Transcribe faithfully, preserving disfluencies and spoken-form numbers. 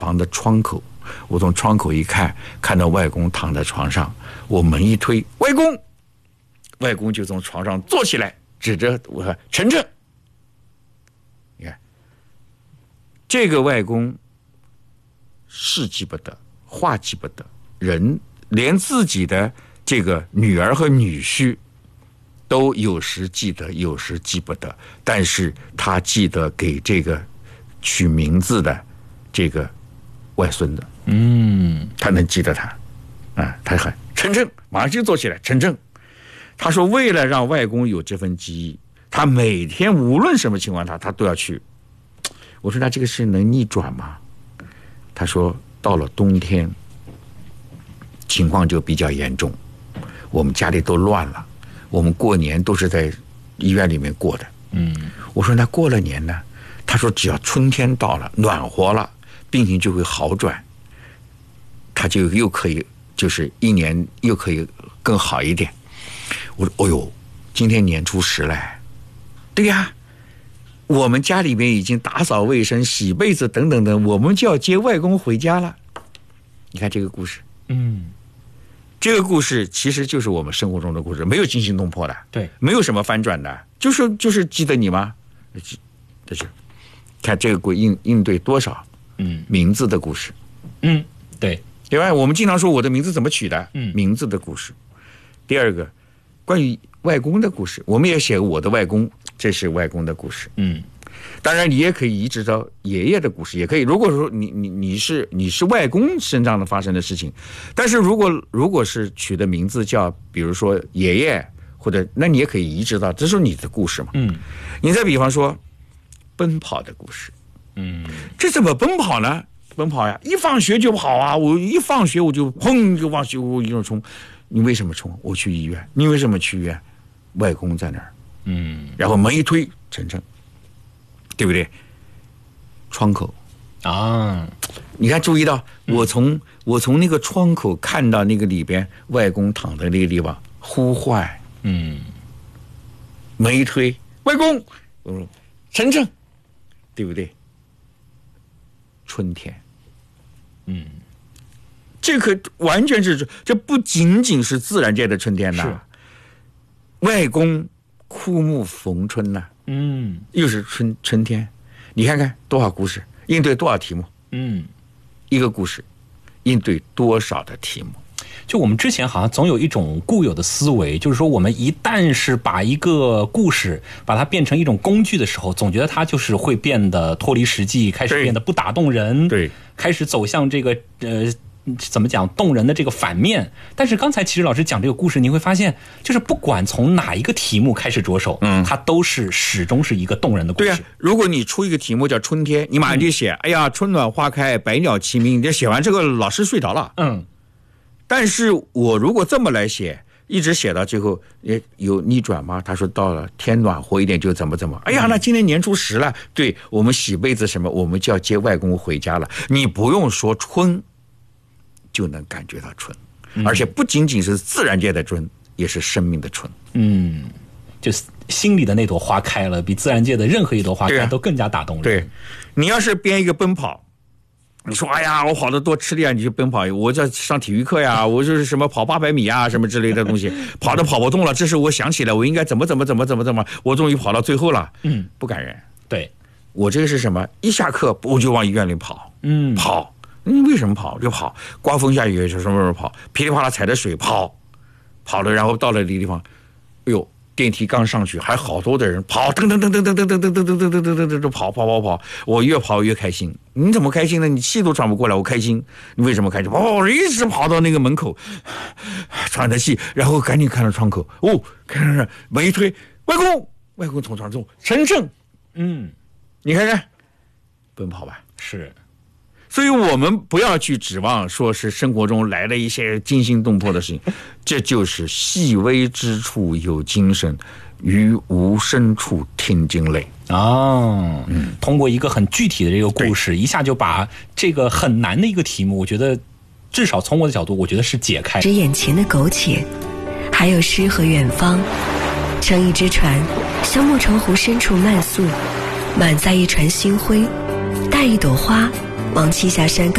旁的窗口，我从窗口一看，看到外公躺在床上，我门一推，外公，外公就从床上坐起来，指着我说：“晨晨。”你看，这个外公事记不得，话记不得，人连自己的这个女儿和女婿都有时记得，有时记不得，但是他记得给这个取名字的这个外孙子， 嗯， 他能记得他，啊，他很晨晨，马上就坐起来，晨晨。他说，为了让外公有这份记忆，他每天无论什么情况，他他都要去。我说，那这个事能逆转吗？他说，到了冬天，情况就比较严重，我们家里都乱了，我们过年都是在医院里面过的。 嗯， 我说，那过了年呢？他说，只要春天到了，暖和了，病情就会好转，他就又可以，就是一年又可以更好一点。我说，哦呦，今天年初十了，对呀，我们家里面已经打扫卫生、洗被子等等等，我们就要接外公回家了。你看这个故事， 嗯， 这个故事其实就是我们生活中的故事，没有惊心动魄的， 对， 没有什么翻转的，就是就是记得你吗？这是看这个故应应对多少嗯名字的故事， 嗯，对， 对吧？我们经常说我的名字怎么取的， 嗯， 名字的故事。第二个，关于外公的故事，我们也写我的外公，这是外公的故事。 嗯， 当然你也可以移植到爷爷的故事，也可以。如果说你你你是你是外公身上的发生的事情，但是如果如果是取的名字叫比如说爷爷，或者那你也可以移植到，这是你的故事嘛。 嗯， 你再比方说奔跑的故事， 嗯， 这怎么奔跑呢？奔跑呀，一放学就跑啊！我一放学我就砰就往学我就冲。你为什么冲？我去医院。你为什么去医院？外公在那儿。 嗯， 然后门一推，晨晨，对不对？窗口啊， 你看，注意到我从、嗯、我从那个窗口看到那个里边外公躺在那个地方呼唤， 嗯， 门一推，外公，我说晨晨，对不对？春天， 嗯， 这可完全是，这不仅仅是自然界的春天呐，外公枯木逢春呐， 嗯， 又是春春天，你看看多少故事，应对多少题目， 嗯， 一个故事应对多少的题目。 就我们之前好像总有一种固有的思维，就是说我们一旦是把一个故事把它变成一种工具的时候，总觉得它就是会变得脱离实际，开始变得不打动人， 对， 开始走向这个呃怎么讲动人的这个反面。但是刚才其实老师讲这个故事，你会发现，就是不管从哪一个题目开始着手，嗯，它都是始终是一个动人的故事。 对啊，如果你出一个题目叫春天，你马上就写，嗯、哎呀，春暖花开，百鸟齐鸣，你写完这个老师睡着了， 嗯。 但是我如果这么来写，一直写到最后，也有逆转吗？他说到了天暖和一点就怎么怎么。哎呀，那今天年初十了，对我们洗被子什么，我们就要接外公回家了。你不用说春，就能感觉到春，嗯、而且不仅仅是自然界的春，也是生命的春。 嗯，就是心里的那朵花开了，比自然界的任何一朵花开都更加打动人。 对，你要是编一个奔跑。你说哎呀，我跑得多吃力啊！你就奔跑，我在上体育课呀，我就是什么跑八百米啊，什么之类的东西，跑都跑不动了。这时我想起来，我应该怎么怎么怎么怎么怎么，我终于跑到最后了。 嗯， 不感人。 对， 我这个是什么？一下课我就往医院里跑。 嗯， 跑。你为什么跑？就跑。刮风下雨就什么时候跑？噼里啪啦踩着水跑，跑了，然后到了那个地方，哎呦。电梯刚上去，还好多的人跑，噔噔噔噔噔噔噔噔噔噔噔噔噔噔噔跑跑跑跑，我越跑越开心。你怎么开心呢？你气都喘不过来，我开心。你为什么开心？哦，一直跑到那个门口，喘着气，然后赶紧看到窗口，哦，看看门一推，外公，外公从床中，晨晨， 嗯， 你看看，奔跑吧， 是。 所以我们不要去指望说是生活中来了一些惊心动魄的事情，这就是细微之处有精神，于无声处听惊雷。 哦，嗯，通过一个很具体的这个故事，一下就把这个很难的一个题目，我觉得至少从我的角度，我觉得是解开。 只眼前的苟且，还有诗和远方。乘一只船，向莫愁湖深处漫溯，满载一船星辉，带一朵花。往栖霞山